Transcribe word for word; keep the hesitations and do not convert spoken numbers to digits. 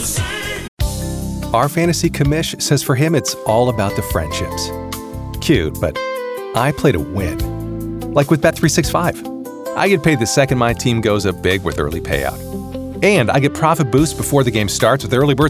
Our fantasy commish says for him it's all about the friendships. Cute, but I play to win. Like with Bet three sixty-five. I get paid the second my team goes up big with early payout. And I get profit boosts before the game starts with early bird